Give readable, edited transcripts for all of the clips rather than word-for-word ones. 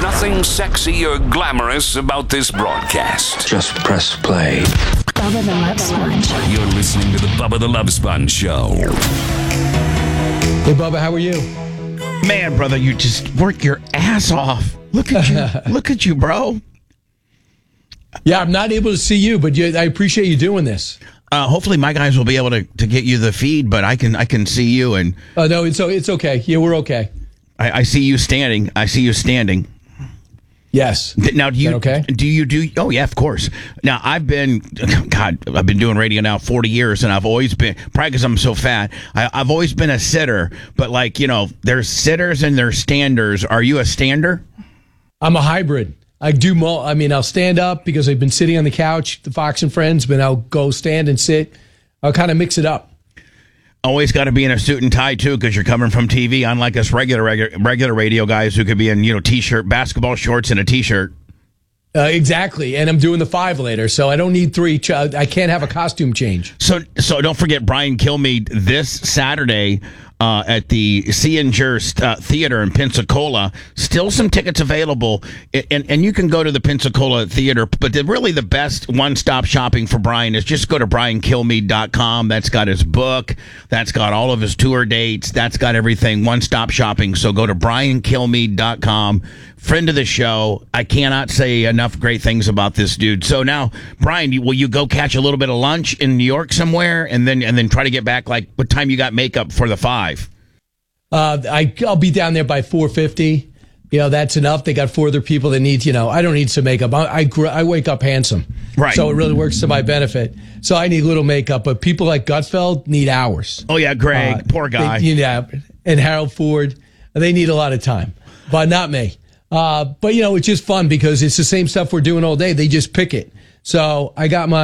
nothing sexy or glamorous about this broadcast. Just press play. Bubba the Love Sponge. You're listening to the Bubba the Love Sponge Show. Hey, Bubba, how are you? Man, brother, you just work your ass off. Look at you. Look at you, bro. Yeah, I'm not able to see you, but I appreciate you doing this. Hopefully my guys will be able to get you the feed, but I can see you. And no, it's okay. Yeah, we're okay. I see you standing. Yes. Now, do you okay? Oh, yeah, of course. Now, I've been doing radio now 40 years, and I've always been, probably because I'm so fat, I've always been a sitter. But, like, you know, there's sitters and there's standers. Are you a stander? I'm a hybrid. I'll stand up because I've been sitting on the couch, the Fox and Friends, but I'll go stand and sit. I'll kind of mix it up. Always got to be in a suit and tie, too, because you're coming from TV, unlike us regular radio guys who could be in, T-shirt, basketball shorts, and a T-shirt. Exactly, and I'm doing the 5 later, so I don't need 3. I can't have a costume change. So don't forget Brian Kilmeade this Saturday at the Seingers Theater in Pensacola. Still some tickets available, and you can go to the Pensacola Theater, but really the best one-stop shopping for Brian is just go to briankilmeade.com. That's got his book. That's got all of his tour dates. That's got everything, one-stop shopping. So go to briankilmeade.com. Friend of the show. I cannot say enough great things about this dude. So now, Brian, will you go catch a little bit of lunch in New York somewhere, and then try to get back? Like, what time you got makeup for the 5? I'll be down there by 4:50. That's enough. They got 4 other people that need. I don't need some makeup. I wake up handsome, right? So it really works to my benefit. So I need little makeup, but people like Gutfeld need hours. Oh yeah, Greg, poor guy. And Harold Ford, they need a lot of time, but not me. But it's just fun because it's the same stuff we're doing all day. They just pick it. So I got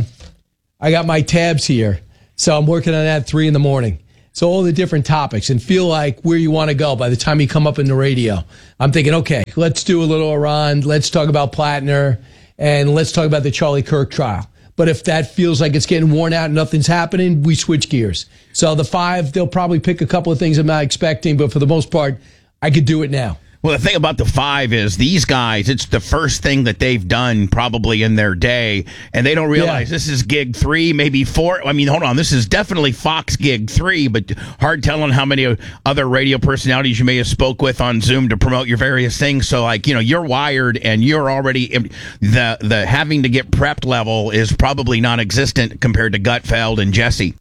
my tabs here. So I'm working on that at 3 a.m. So all the different topics, and feel like where you want to go by the time you come up in the radio. I'm thinking, okay, let's do a little Iran. Let's talk about Plattner, and let's talk about the Charlie Kirk trial. But if that feels like it's getting worn out and nothing's happening, we switch gears. So the 5, they'll probably pick a couple of things I'm not expecting, but for the most part, I could do it now. Well, the thing about the 5 is these guys, it's the first thing that they've done probably in their day, and they don't realize this is gig 3, maybe 4. I mean, hold on, this is definitely Fox gig 3, but hard telling how many other radio personalities you may have spoke with on Zoom to promote your various things. So, like, you're wired, and you're already the having to get prepped level is probably non-existent compared to Gutfeld and Jesse.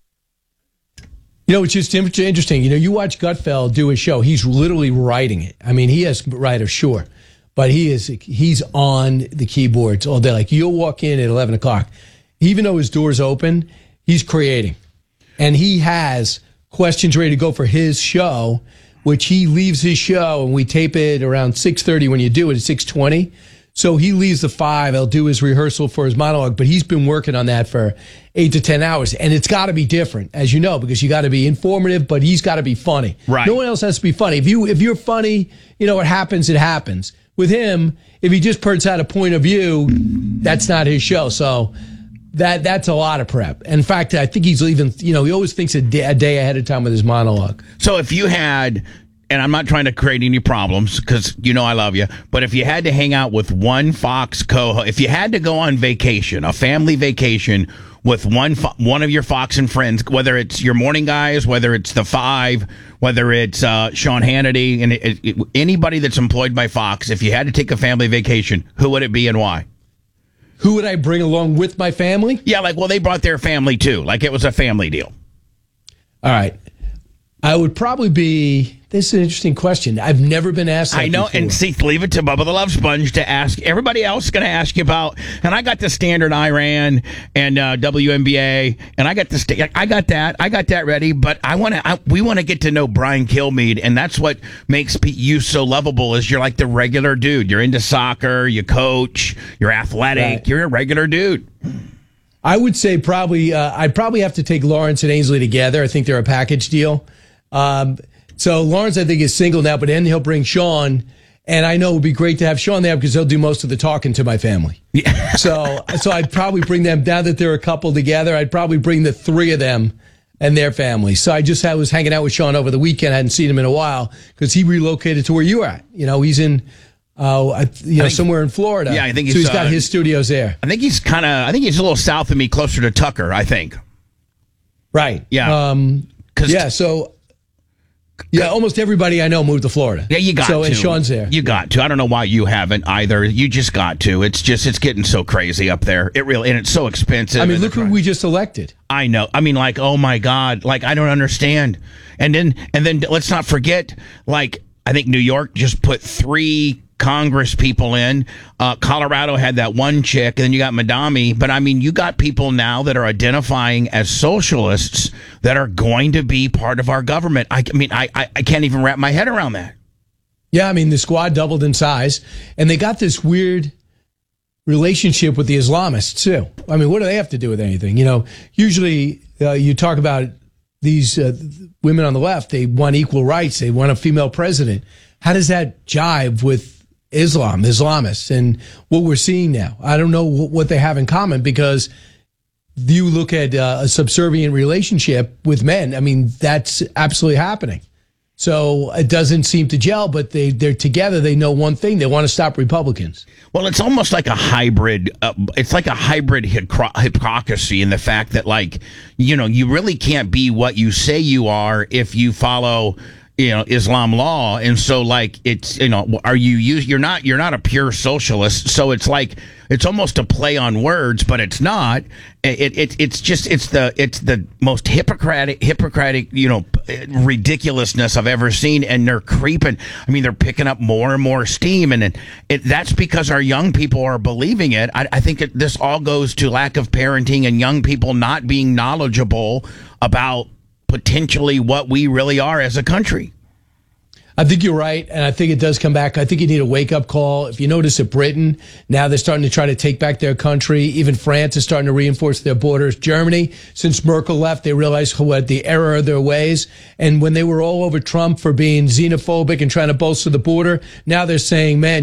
It's just interesting. You watch Gutfeld do his show. He's literally writing it. I mean, he has writers, sure, but he's on the keyboards all day. Like, you'll walk in at 11 o'clock. Even though his door's open, he's creating. And he has questions ready to go for his show, which he leaves his show, and we tape it around 6:30 when you do it at 6:20. So he leaves the 5. He'll do his rehearsal for his monologue, but he's been working on that for 8 to 10 hours. And it's got to be different, as you know, because you got to be informative, but he's got to be funny. Right. No one else has to be funny. If you're funny, what happens, it happens. With him, if he just puts out a point of view, that's not his show. So that's a lot of prep. In fact, I think he's even, he always thinks a day ahead of time with his monologue. So if you had... And I'm not trying to create any problems because I love you. But if you had to hang out with one Fox co-host, if you had to go on vacation, a family vacation with one of your Fox and Friends, whether it's your morning guys, whether it's the 5, whether it's Sean Hannity, and anybody that's employed by Fox, if you had to take a family vacation, who would it be and why? Who would I bring along with my family? Yeah, they brought their family too. Like, it was a family deal. All right. I would probably be... This is an interesting question. I've never been asked that I know, before. and see, leave it to Bubba the Love Sponge to ask. Everybody else is going to ask you about, and I got the standard Iran and WNBA, and I got that ready, but we want to get to know Brian Kilmeade, and that's what makes you so lovable, is you're like the regular dude. You're into soccer, you coach, you're athletic, right. You're a regular dude. I would say I'd probably have to take Lawrence and Ainsley together. I think they're a package deal. So Lawrence, I think, is single now, but then he'll bring Sean, and I know it would be great to have Sean there because he'll do most of the talking to my family. Yeah. So I'd probably bring them, now that they're a couple together, I'd probably bring the 3 of them and their families. So I was hanging out with Sean over the weekend. I hadn't seen him in a while because he relocated to where you were at. He's in somewhere in Florida. Yeah, I think so he's got his studios there. I think he's a little south of me, closer to Tucker, I think. Right. Yeah. Almost everybody I know moved to Florida. Yeah, you got to. And Sean's there. You got to. I don't know why you haven't either. You just got to. It's getting so crazy up there. It really, and it's so expensive. I mean, look who we just elected. I know. I mean, like, oh my God. Like, I don't understand. And then let's not forget, like, I think New York just put 3 Congress people in. Colorado had that one chick, and then you got Madami. But I mean, you got people now that are identifying as socialists that are going to be part of our government. I can't even wrap my head around that. Yeah, I mean, the squad doubled in size, and they got this weird relationship with the Islamists too. I mean, what do they have to do with anything? Usually you talk about these women on the left. They want equal rights. They want a female president. How does that jive with Islam, the Islamists, and what we're seeing now? I don't know what they have in common, because you look at a subservient relationship with men. I mean, that's absolutely happening. So it doesn't seem to gel, but they're together. They know one thing. They want to stop Republicans. Well, it's almost like a hybrid. It's like a hybrid hypocrisy in the fact that, like, you really can't be what you say you are if you follow, Islam law. And so, like, it's, you're not a pure socialist. So it's like, it's almost a play on words, but it's not. It's the most hypocritic, ridiculousness I've ever seen. And they're creeping. I mean, they're picking up more and more steam, and that's because our young people are believing it. I think this all goes to lack of parenting and young people not being knowledgeable about potentially what we really are as a country. I think you're right, and I think it does come back. I think you need a wake-up call. If you notice at Britain, now they're starting to try to take back their country. Even France is starting to reinforce their borders. Germany, since Merkel left, they realized what the error of their ways. And when they were all over Trump for being xenophobic and trying to bolster the border, now they're saying, man,